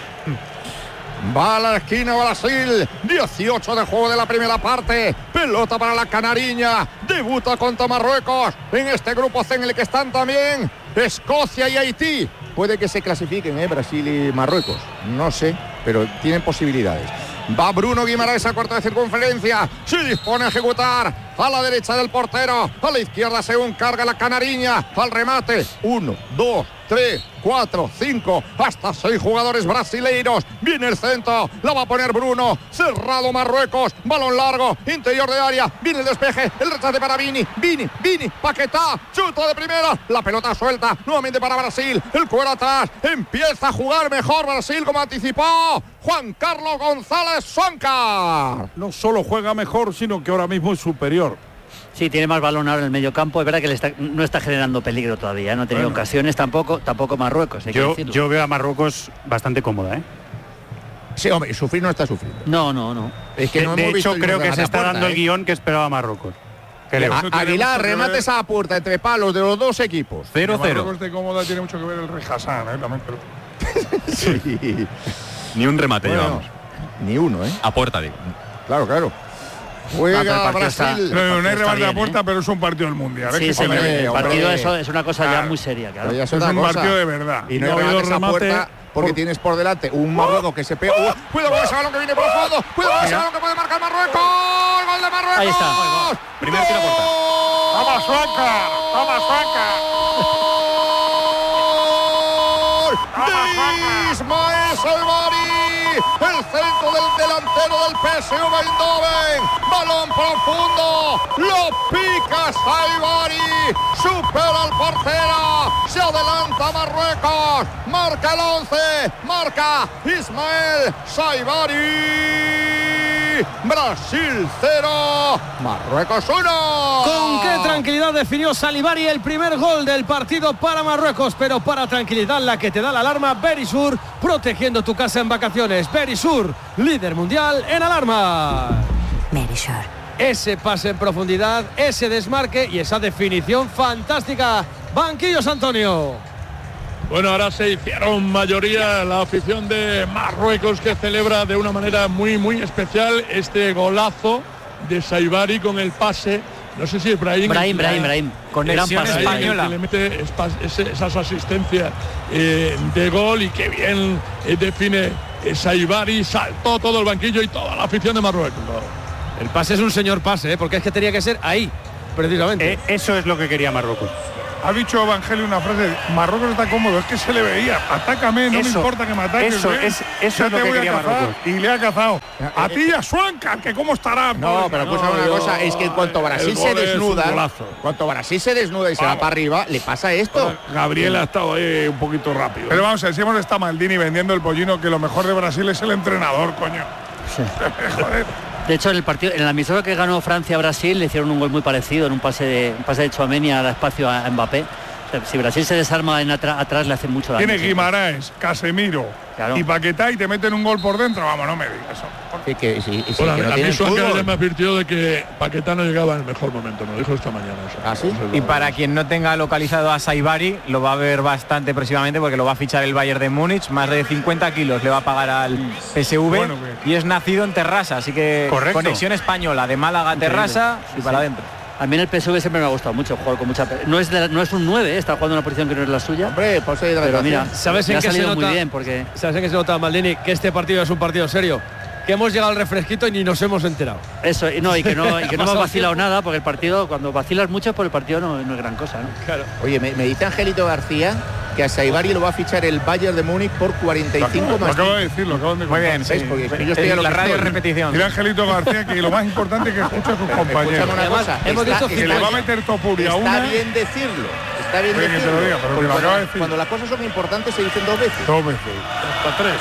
Va a la esquina Brasil, dieciocho de juego de la primera parte, pelota para la canariña, debuta contra Marruecos en este grupo C en el que están también Escocia y Haití. Puede que se clasifiquen, ¿eh? Brasil y Marruecos, no sé, pero tienen posibilidades. Va Bruno Guimaraes a cuarto de circunferencia, se dispone a ejecutar a la derecha del portero, a la izquierda según carga la canariña, al remate, uno, dos, tres, cuatro, cinco, hasta seis jugadores brasileiros. Viene el centro, la va a poner Bruno, cerrado Marruecos, balón largo, interior de área, viene el despeje, el rechace para Vini, Vini, Vini, Paquetá, chuta de primera, la pelota suelta, nuevamente para Brasil, el cuero atrás, empieza a jugar mejor Brasil como anticipó Juan Carlos González Schwankar. No solo juega mejor, sino que ahora mismo es superior. Sí, tiene más balón ahora en el medio campo. Es verdad que le está, no está generando peligro todavía, ¿eh? No ha tenido Bueno. ocasiones tampoco, tampoco Marruecos. Hay que Yo, decirlo. yo veo a Marruecos bastante cómoda, ¿eh? Sí, hombre, sufrir no está sufriendo. No, no, no. Es que de no de hemos visto hecho, creo ninguna que se está puerta, dando ¿eh? el guión que esperaba Marruecos. Creo. A- Eso tiene Aguilar, mucho que remate ver. esa puerta entre palos de los dos equipos. cero Que cero. Marruecos de cómoda tiene mucho que ver el Rejasán, ¿eh? También, pero... Sí. Ni un remate Bueno, llevamos. Ni uno, ¿eh? A puerta, digo. Claro, claro. Juega no, Brasil. No, no hay remate a puerta, pero es un partido del Mundial. Sí, es sí, que hombre, el partido eso es una cosa claro. ya muy seria. Claro. Es, es un cosa. partido de verdad. Y no, no hay remates a puerta porque por... tienes por delante un Marruecos que se pega. Uh, cuidado con ese balón que viene profundo. Cuidado con ese balón que puede marcar Marruecos. ¡Gol de Marruecos! Ahí está. Primero tiro a puerta. ¡Toma Suanca! ¡Toma Suanca! Ismael Saibari, el centro del delantero del P S V Eindhoven, balón profundo, lo pica Saibari, supera al portero, se adelanta Marruecos, marca el once, marca Ismael Saibari. Brasil cero, Marruecos uno. Con qué tranquilidad definió Saibari el primer gol del partido para Marruecos, pero para tranquilidad la que te da la alarma Berisur, protegiendo tu casa en vacaciones. Berisur, líder mundial en alarma. Berisur. Ese pase en profundidad, ese desmarque y esa definición fantástica. Banquillos, Antonio. Bueno, ahora se hicieron mayoría la afición de Marruecos, que celebra de una manera muy, muy especial este golazo de Saibari con el pase. No sé si es Brahim. Brahim, Brahim, Brahim. Conexión española. Que le mete espas, ese, esas asistencias eh, de gol y que bien eh, define eh, Saibari. Saltó todo el banquillo y toda la afición de Marruecos. El pase es un señor pase, ¿eh? Porque es que tenía que ser ahí, precisamente. Eh, eso es lo que quería Marruecos. Ha dicho Evangelio una frase, Marruecos está cómodo, es que se le veía, atácame, no eso, me importa que me ataques. Eso, ¿ven? es, eso es lo que quería Marruecos. Y le ha cazado. A ti y a Suanca, que cómo estará. No, pero escucha una cosa, es que en cuanto Brasil se desnuda, cuanto Brasil se desnuda y se va para arriba, le pasa esto. Bueno, Gabriel ha estado ahí un poquito rápido. Pero vamos a ver, si hemos estado Maldini vendiendo el pollino, que lo mejor de Brasil es el entrenador, coño. Sí. Joder. De hecho, en el partido, en el amistoso que ganó Francia-Brasil, le hicieron un gol muy parecido en un pase de, un pase de Tchouaméni al espacio a Mbappé. O sea, si Brasil se desarma en atra, atrás, le hace mucho daño. Tiene Guimaraes, Casemiro claro. y Paquetá y te meten un gol por dentro. Vamos, no me digas eso. Sí, que, sí, sí, bueno, que no a mí Suanca ya me advirtió de que Paquetá no llegaba en el mejor momento, me lo dijo esta mañana. O sea, ¿Ah, sí? Y para quien no tenga localizado a Saibari, lo va a ver bastante próximamente porque lo va a fichar el Bayern de Múnich, más de cincuenta kilos le va a pagar al P S V bueno, y es nacido en Terrassa, así que correcto. Conexión española de Málaga a Terrassa y sí. para adentro. A mí en el P S V siempre me ha gustado mucho jugar con mucha. No es, de, no es un nueve, ¿eh? Está jugando en una posición que no es la suya. Hombre, pues ahí pero mira, ¿sabes en qué se nota? Muy bien porque... ¿Sabes en qué se nota, Maldini? Que este partido es un partido serio. Que hemos llegado al refresquito y ni nos hemos enterado. Eso, y no, y que no, y que no hemos vacilado nada, porque el partido, cuando vacilas mucho, por el partido no, no es gran cosa, ¿no? Claro. Oye, me, me dice Angelito García que a Saibari lo va a fichar el Bayern de Múnich por cuarenta y cinco lo, más. Lo acabo de decir, lo acaban de Muy bien, sí. Porque yo estoy en a lo la que radio estoy. repetición. Mira Angelito García que lo más importante es que escucha a sus compañeros. Una cosa, hemos está, dicho que le va a meter topuria a una. Está bien decirlo. Está bien Oye, decirlo. que te lo diga, pero que lo cuando, acaba de decir. cuando las cosas son importantes se dicen dos veces. Dos veces. Hasta tres.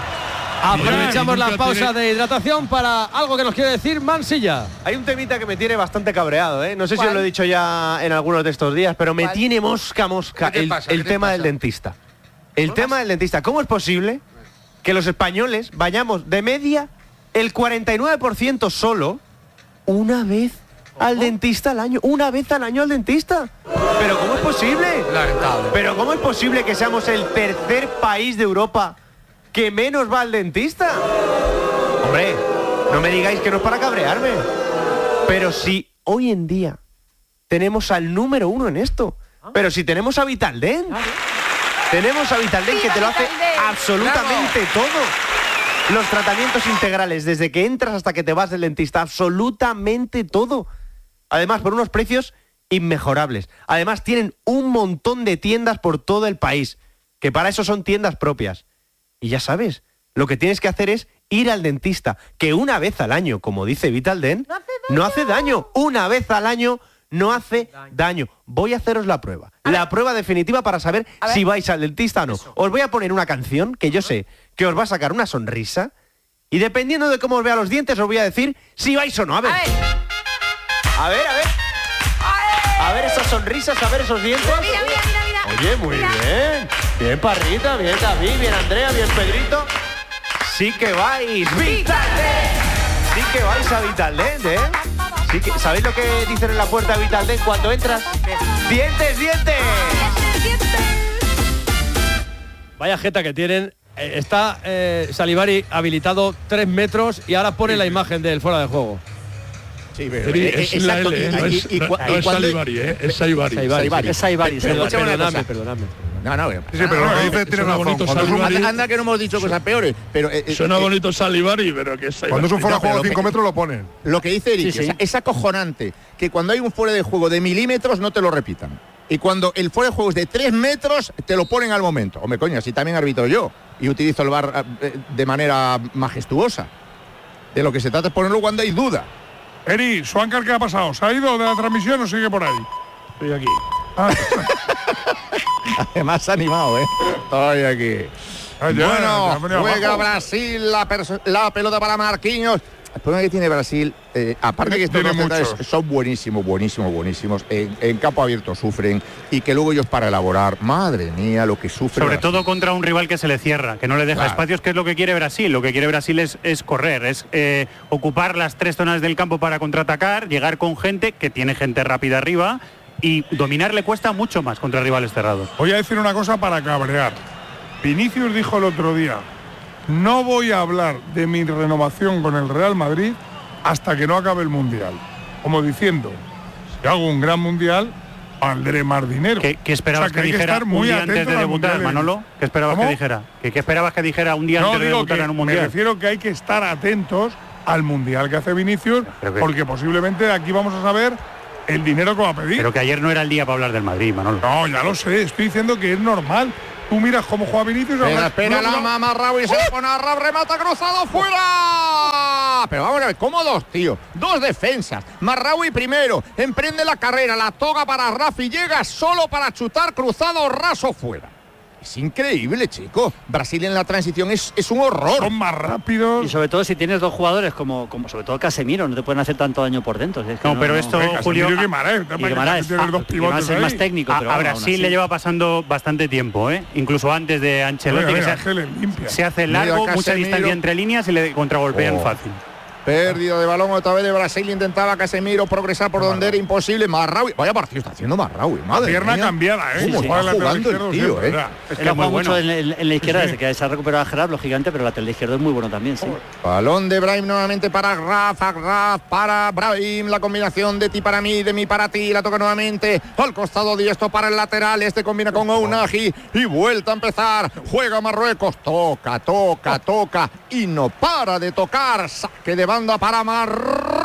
Aprovechamos la pausa de hidratación para algo que nos quiere decir Mansilla. Hay un temita que me tiene bastante cabreado, ¿eh? No sé ¿Cuál? si os lo he dicho ya en algunos de estos días, pero me ¿Cuál? tiene mosca mosca el, el tema del dentista. El tema del dentista. ¿Cómo es posible que los españoles vayamos de media el cuarenta y nueve por ciento solo una vez al dentista al año? Una vez al año al dentista. ¿Pero cómo es posible? Lamentable. ¿Pero cómo es posible que seamos el tercer país de Europa que menos va al dentista? Hombre, no me digáis que no es para cabrearme. Pero si hoy en día tenemos al número uno en esto, pero si tenemos a Vitaldent, tenemos a Vitaldent que te lo hace absolutamente todo. Los tratamientos integrales, desde que entras hasta que te vas del dentista, absolutamente todo. Además, por unos precios inmejorables. Además, tienen un montón de tiendas por todo el país, que para eso son tiendas propias. Y ya sabes, lo que tienes que hacer es ir al dentista, que una vez al año, como dice Vitaldent, no hace daño. No hace daño. Una vez al año no hace daño. daño. Voy a haceros la prueba. A la ver. prueba definitiva para saber si vais al dentista o no. Eso. Os voy a poner una canción que yo sé que os va a sacar una sonrisa y dependiendo de cómo os vea los dientes os voy a decir si vais o no. A ver. A ver, a ver. A ver, a ver esas sonrisas, a ver esos dientes. Mira, mira, mira, mira. Oye, muy mira. bien. Bien Parrita, bien David, bien Andrea, bien Pedrito. Sí que vais. ¡Vitaldent! Sí que vais a Vitaldent, ¿eh? Sí que, ¿sabéis lo que dicen en la puerta de Vitaldent cuando entras? ¡Dientes, dientes! Vaya jeta que tienen eh, está eh, Salivari habilitado tres metros y ahora pone la imagen del fuera de juego. Sí, pero Eri, es exacto, la L, y, no, y, es, y, no, y, no es Salivari, ¿eh? Es Saivari. Saivari. Es Saivari. Perdóname, perdóname. No, no, sí, sí, pero lo que dice tiene razón. Anda, anda que no hemos dicho cosas peores. Pero, eh, Suena eh, bonito Salivari, pero que es Saivari. Cuando es un fuera de juego de cinco metros lo ponen. Lo que dice Eric, sí, sí. O sea, es acojonante que cuando hay un fuera de juego de milímetros no te lo repitan. Y cuando el fuera de juego es de tres metros, te lo ponen al momento. Hombre, coño, así también arbitro yo. Y utilizo el V A R eh, de manera majestuosa. De lo que se trata es ponerlo cuando hay duda. Eri, Swankar, ¿qué ha pasado? ¿Se ha ido de la transmisión o sigue por ahí? Estoy aquí. Ah. Además animado, ¿eh? Estoy aquí. Ah, ya, bueno, juega abajo. Brasil, la, la pelota para Marquinhos. El problema que tiene Brasil, eh, aparte que estos dos centrales son buenísimos, buenísimos, buenísimos, en, en campo abierto sufren, y que luego ellos para elaborar, madre mía, lo que sufren. Sobre Brasil. todo contra un rival que se le cierra, que no le deja claro. espacios, que es lo que quiere Brasil. Lo que quiere Brasil es, es correr, es eh, ocupar las tres zonas del campo para contraatacar, llegar con gente, que tiene gente rápida arriba, y dominar le cuesta mucho más contra rivales cerrados. Voy a decir una cosa para cabrear. Vinicius dijo el otro día: no voy a hablar de mi renovación con el Real Madrid hasta que no acabe el Mundial. Como diciendo, si hago un gran Mundial, valdré más dinero. ¿Qué, qué esperabas o sea, que, que dijera un día antes de debutar, Manolo? ¿Qué esperabas ¿Cómo? que dijera? ¿Qué, ¿Qué esperabas que dijera un día no, antes de digo debutar que en un Mundial? Me refiero que hay que estar atentos al Mundial que hace Vinicius, porque posiblemente de aquí vamos a saber el dinero que va a pedir. Pero que ayer no era el día para hablar del Madrid, Manolo. No, ya lo sé, estoy diciendo que es normal. Tú miras cómo juega Vinicius. Espera, espera, la mamá Raúl y se pone a Raúl, remata cruzado fuera. Pero vamos a ver, ¿cómo dos, tío? Dos defensas. Marraui primero, emprende la carrera, la toca para Rafi, llega solo para chutar cruzado raso fuera. Es increíble, chico. Brasil en la transición es, es un horror. Son más rápidos. Y sobre todo si tienes dos jugadores como, como sobre todo Casemiro, no te pueden hacer tanto daño por dentro. Es que no, no, pero no, esto, no. Julio, y Guimaraes, y Guimaraes, ah, dos pivotes es más técnico. A, pero a bueno, Brasil le lleva pasando bastante tiempo, ¿eh? Incluso antes de Ancelotti, mira, que mira, se, se hace largo, mucha distancia entre líneas y le contragolpean oh. fácil. Pérdida de balón otra vez de Brasil, intentaba Casemiro progresar por donde era imposible. Marraui, vaya partido está haciendo Marraui, madre la pierna mía. cambiada, ¿eh? ¿Cómo sí, está jugando el tío, eh? Es que él ha jugado mucho en, en, en la izquierda, sí, sí. desde que se ha recuperado a Gerard, lo gigante, pero la lateral izquierdo es muy bueno también, sí. Balón de Brahim nuevamente para Rafa, Rafa para Brahim, la combinación de ti para mí, de mí para ti, la toca nuevamente al costado diestro para el lateral, este combina con Ounahi y vuelta a empezar, juega Marruecos, toca, toca, toca y no para de tocar, saque de banda para Marruecos.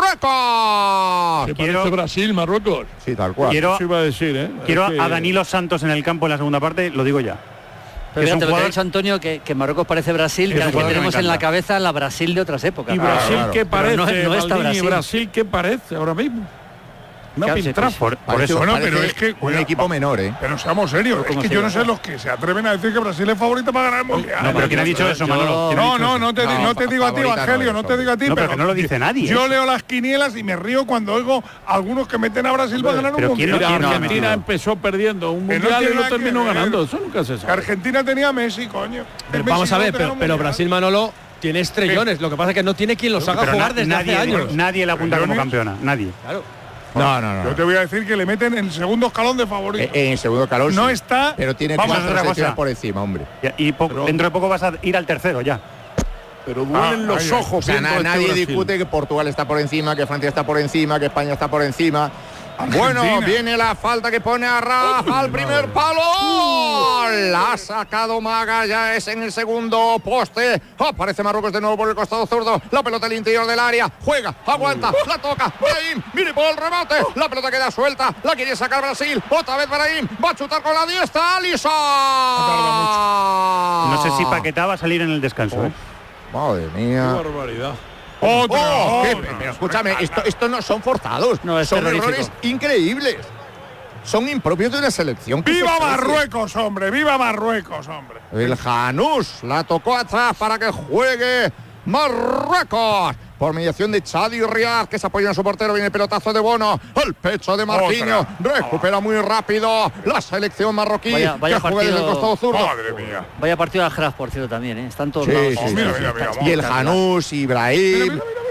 ¡Marruecos! ¿Qué parece Brasil, Marruecos? Sí, tal cual. Quiero, Eso iba a decir, ¿eh? Quiero es que... a Danilo Santos en el campo en la segunda parte, lo digo ya. Pero fíjate, lo que ha dicho Antonio, que, que Marruecos parece Brasil, que, que tenemos en la cabeza la Brasil de otras épocas. ¿Y Brasil claro, qué parece? No, no está Brasil. Brasil qué parece ahora mismo? No claro, pintra sí, por, por eso. Bueno, pero es que un equipo menor, ¿eh? Pero seamos serios, es que yo no sé los que se atreven a decir que Brasil es favorito para ganar el Mundial. No, pero ¿quién ha dicho eso, Manolo? No, no, no te, no te digo a ti, Evangelio, no te digo a ti, no, pero que no lo dice nadie. Yo leo las quinielas y me río cuando oigo a algunos que meten a Brasil para ganar un Mundial. Mira, Argentina empezó perdiendo un Mundial y lo terminó ganando, eso nunca se sabe. Argentina tenía a Messi, coño. Pero vamos a ver, pero, pero Brasil, Manolo, tiene estrellones, lo que pasa es que no tiene quien los haga jugar desde hace años. Nadie le apunta como campeona, nadie. Claro. No, no, no. Yo te voy a decir que le meten en el segundo escalón de favorito. En el segundo escalón no sí, está. Pero tiene vamos cuatro a otra cosa por encima, hombre. Y, y poco, dentro de poco vas a ir al tercero ya. Pero duelen ah, los ay, ojos. O sea, na, este nadie Brasil. discute que Portugal está por encima, que Francia está por encima, que España está por encima. Argentina. Bueno, viene la falta que pone a Rafa oh, al primer palo. Uh. La ha sacado Magallanes en el segundo poste. Aparece Marruecos de nuevo por el costado zurdo. La pelota al interior del área. Juega, aguanta, uh. la toca. Brahim, mire por el remate. La pelota queda suelta. La quiere sacar Brasil. Otra vez Brahim. Va a chutar con la diestra. Alisson. No sé si Paquetá va a salir en el descanso. Oh. ¿eh? Madre mía. Qué barbaridad. Otra, oh, otra. ¿qué? Pero escúchame, esto, esto no son forzados, no, es son terrorífico. errores increíbles. Son impropios de una selección. ¡Viva Marruecos, hombre! ¡Viva Marruecos, hombre! El Janús la tocó atrás para que juegue Marruecos. Por mediación de Chadi y Riad, que se apoya en su portero, viene el pelotazo de Bono, al pecho de Marquinhos, recupera muy rápido la selección marroquí, vaya, vaya que juega partido, desde el costado zurdo. Madre mía. Vaya partido de Al-Jaraaf, por cierto, también, ¿eh? Están todos sí, lados. sí, oh, sí, mira, sí, mira, mira, y el Janús, Ibrahim. Mira, mira, mira,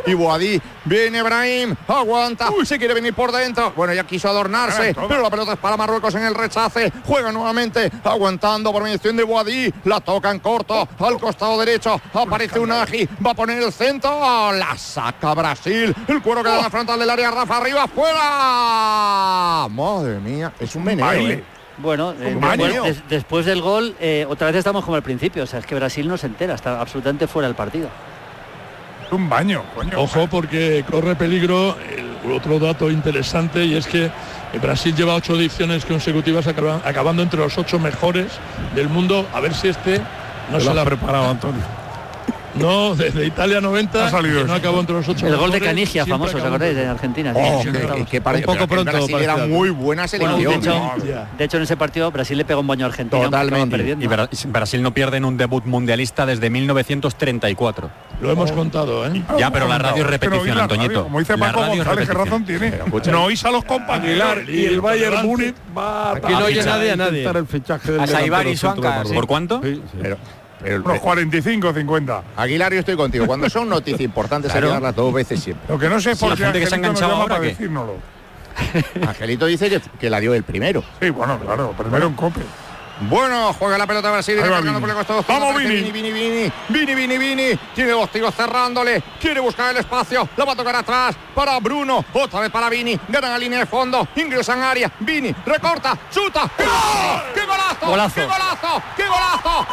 y Boadí. Viene Brahim, aguanta, se quiere venir por dentro. Bueno, ya quiso adornarse, pero la pelota es para Marruecos en el rechace. Juega nuevamente, aguantando por mediación de Boadí. La toca en corto, al costado derecho. Aparece Unagi, va a poner el centro. La saca Brasil. El cuero queda en la frontal del área. Rafa arriba, fuera. Madre mía, es un meneo. ¿eh? Bueno, eh, después, des, después del gol, eh, otra vez estamos como al principio. O sea, es que Brasil no se entera, está absolutamente fuera del partido. Un baño, coño. Ojo, porque corre peligro. El otro dato interesante, y es que Brasil lleva ocho ediciones consecutivas acabando, acabando entre los ocho mejores del mundo. A ver si este no se, se la ha preparado, Antonio. No, desde Italia noventa, ha salido, no acabó entre los ocho. El gol de Canigia, famoso, ¿os acordáis? De Argentina. Oh, sí, que, que para, un poco pronto. Brasil era muy buena selección. Bueno, de, hecho, de hecho, en ese partido Brasil le pegó un baño a Argentina. Totalmente. Y Brasil no pierde en un debut mundialista desde mil novecientos treinta y cuatro. Lo hemos oh. contado, ¿eh? Ya, pero la radio es repetición, Antoñito. Como dice Paco González, ¿qué razón tiene? No oís a los compañeros. Y el Bayern Múnich va aquí no oye nadie a nadie. A Saibar y Suanca. ¿Por cuánto? El, Unos cuarenta y cinco, cincuenta. Aguilar, yo estoy contigo. Cuando son noticias importantes claro. hay que darlas dos veces siempre. Lo que no sé es por qué gente que se ha enganchado ahora para decírnoslo. Angelito dice que, que la dio el primero. Sí, bueno, claro, primero en Cope. Bueno, juega la pelota Brasil. Vamos, Vini. Vini, Vini, Vini, Vini, Vini. Tiene dos tiros cerrándole. Quiere buscar el espacio. La va a tocar atrás para Bruno. Otra vez para Vini. Ganan la línea de fondo. Ingresan en área. Vini recorta. Chuta. ¡Qué gol! ¡Qué golazo! Golazo. ¡Qué golazo! ¡Qué golazo!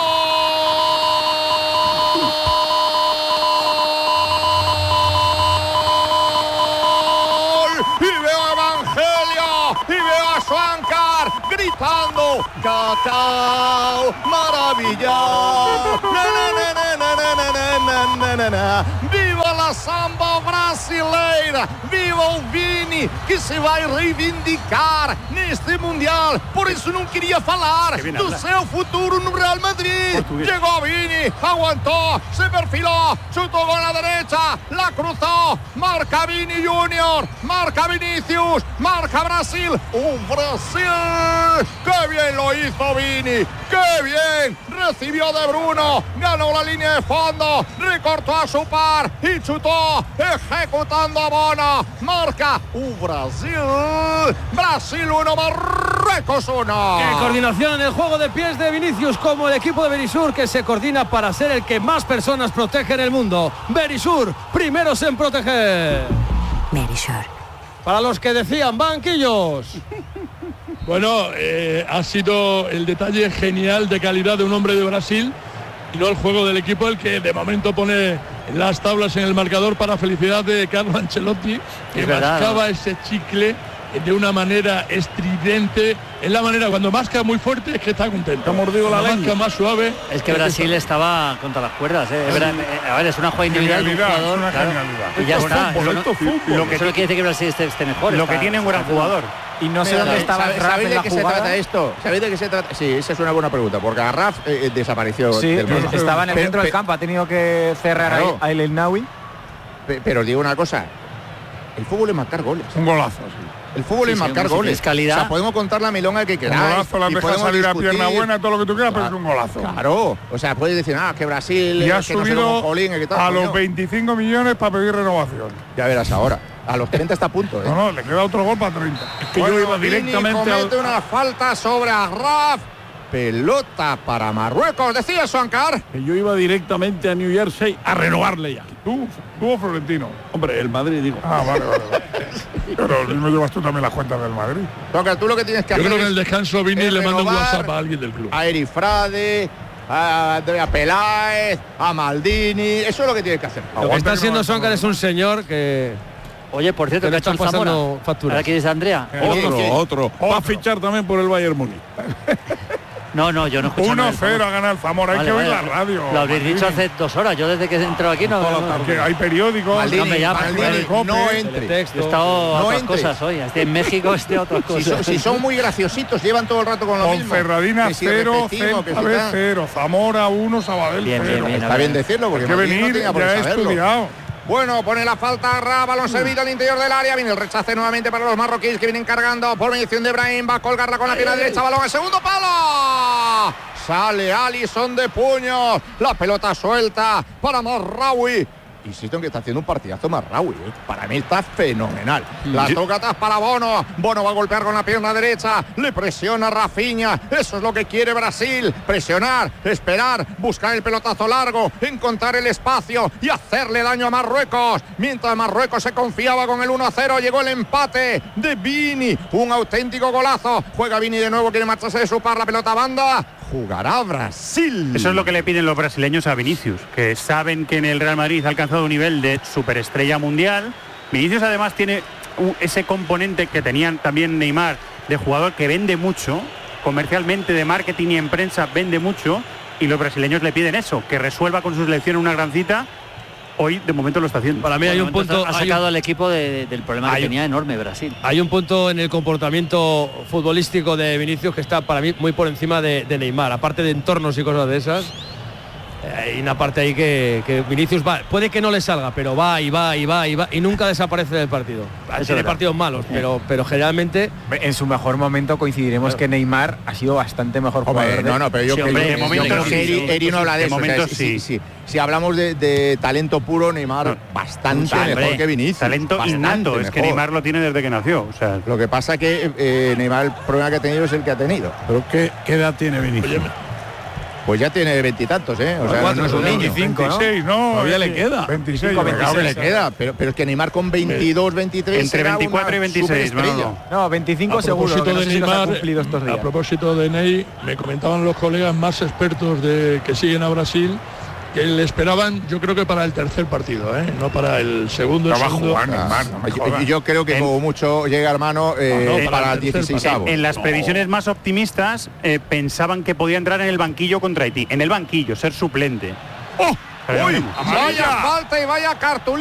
¡Gol! Y veo a Evangelio. Y veo a Schwankar gritando. Cacao, maravilla. Na, na, na, na, na, na, na, na, na. Viva la samba brasileira. Viva o Vini, que se vai reivindicar neste Mundial. Por isso não queria falar do seu futuro no Real Madrid. Portugués. Llegó Vini, aguantó, se perfiló, chutó con la derecha, la cruzó. Marca Vini Junior, marca Vinicius, marca Brasil. ¡Un Brasil! ¡Qué bien lo hizo Vini! ¡Qué bien! Recibió de Bruno, ganó la línea de fondo, recortó a su par y chutó, ejecutando a Bono. Marca un Brasil. Brasil uno, Marruecos uno. Qué coordinación en el juego de pies de Vinicius, como el equipo de Berisur, que se coordina para ser el que más personas protege en el mundo. Berisur, primeros en proteger. Berisur. Para los que decían banquillos. Bueno, eh, ha sido el detalle genial de calidad de un hombre de Brasil y no el juego del equipo el que de momento pone las tablas en el marcador, para felicidad de Carlo Ancelotti, que mascaba ese chicle de una manera estridente. Es la manera, cuando masca muy fuerte, es que está contento. Ha mordido la masca más suave. Es que Brasil estaba contra las cuerdas, ¿eh? Sí. A ver, es una jugada individual de un jugador, una claro, y ya está. Fútbol, eso no, fútbol. Lo que eso no quiere decir que Brasil esté, esté mejor. Lo está, que tiene un gran jugador. Y no sé Mira, dónde estaba ¿sabéis, Raf ¿sabéis en de la qué jugada? se trata esto? ¿Sabéis de qué se trata? Sí, esa es una buena pregunta, porque Raf eh, desapareció sí, del mapa. Estaba en el pero, centro del campo, ha tenido que cerrar claro. a El Nawi. Pero os digo una cosa, el fútbol es marcar goles. Un golazo, sí. El fútbol sí, es marcar sí, goles. Es calidad. O sea, podemos contar la milonga que queráis. Un golazo, la deja salir a pierna buena, todo lo que tú quieras, claro, pero es un golazo. Claro. O sea, puedes decir, ah, que Brasil... Y ha que subido no Jolín, que tal, a coño. los veinticinco millones para pedir renovación. Ya verás ahora. A los treinta está a punto, ¿eh? No, no, le queda otro gol para treinta. Es que bueno, yo iba directamente comete al... una falta sobre Raf. Pelota para Marruecos, decía Schwankar. Que yo iba directamente a New Jersey a renovarle ya. ¿Tú? ¿Tú o Florentino? Hombre, el Madrid, digo. Ah, vale, vale. vale. Pero no llevas tú también las cuentas del Madrid. Schwankar, tú lo que tienes que yo hacer creo que en el descanso Vini le manda un renovar WhatsApp a alguien del club. A Eri Frade, a Andrea Peláez, a Maldini. Eso es lo que tienes que hacer. Lo que está haciendo Schwankar es un señor que... Oye, por cierto, que le está pasando facturas. ¿Ahora quieres Andrea? Otro, ¿Qué? otro, otro. Va a fichar también por el Bayern Múnich. No, no, yo no escucho uno cero a ganar el Zamora, vale, hay que oír vale. la radio. Lo habréis dicho hace dos horas, yo desde que he entrado aquí no... no, no, no hay periódicos. Maldini, ya, Maldini, no, no entre. He estado no otras entres. cosas hoy, estoy en México, estoy a otras cosas. Si son, si son muy graciositos, llevan todo el rato con lo con mismo. Ferradina que si cero, repetimos, que si Celta tal. cero, Zamora uno, Sabadell Bien, cero. bien, bien, Está bien decirlo, porque hay que Maldini venir, no tenía por qué ya he saberlo. estudiado. Bueno, pone la falta Ra, balón servido al interior del área. Viene el rechace nuevamente para los marroquíes que vienen cargando por mediación de Brahim. Va a colgarla con la pierna derecha, balón al segundo palo. Sale Alisson de puños. La pelota suelta para Marraoui. insisto en que está haciendo un partidazo Mazraoui, ¿eh? Para mí está fenomenal. La toca atrás para Bono. Bono va a golpear con la pierna derecha. Le presiona Rafinha. Eso es lo que quiere Brasil. Presionar, esperar, buscar el pelotazo largo, encontrar el espacio y hacerle daño a Marruecos. Mientras Marruecos se confiaba con el uno a cero, llegó el empate de Vini. Un auténtico golazo. Juega Vini de nuevo, quiere marcharse de su par, la pelota banda. Jugará Brasil. Eso es lo que le piden los brasileños a Vinicius, que saben que en el Real Madrid ha alcanzado un nivel de superestrella mundial. Vinicius además tiene ese componente que tenían también Neymar, de jugador que vende mucho, comercialmente, de marketing y en prensa vende mucho, y los brasileños le piden eso, que resuelva con su selección una gran cita. Hoy de momento lo está haciendo. Para mí hay un punto, ha sacado un, al equipo de, de, del problema que tenía enorme Brasil. Hay un punto en el comportamiento futbolístico de Vinicius que está para mí muy por encima de, de Neymar, aparte de entornos y cosas de esas. Hay una parte ahí que, que Vinicius va, puede que no le salga, pero va y va y va y va y nunca desaparece del partido. Tiene partidos malos, pero, pero generalmente en su mejor momento coincidiremos, claro, que Neymar ha sido bastante mejor jugador. Hombre, no, no, pero yo, sí, hombre, yo, yo creo que Eri, Eri no habla de, de eso. Momento, o sea, sí. Sí, sí. Si hablamos de, de talento puro, Neymar no, bastante hombre, mejor que Vinicius. Talento innato, es mejor. Que Neymar lo tiene desde que nació. O sea, lo que pasa es que eh, Neymar el problema que ha tenido es el que ha tenido. ¿Pero qué, qué edad tiene Vinicius? Oye, pues ya tiene veintitantos, ¿eh? O sea, cuatro, no es un niño. veinticinco, veintiséis, ¿no? Todavía le queda. veintiséis, claro que le queda. Pero, pero es que Neymar con veintidós, veintitrés... Entre veinticuatro y veintiséis, no, no, veinticinco a seguro. Propósito no de sé si Neymar, cumplido estos días. A propósito de Ney, me comentaban los colegas más expertos de que siguen a Brasil que le esperaban, yo creo que para el tercer partido, ¿eh? No para el segundo. No va a jugar Neymar, no me jodas. Yo, yo creo que en, como mucho llega, hermano, eh, no, no, para, para el dieciséis. En, en las previsiones no. más optimistas eh, pensaban que podía entrar en el banquillo contra Haití. En el banquillo, ser suplente. ¡Oh! ¡Uy! Vaya falta y vaya cartulina.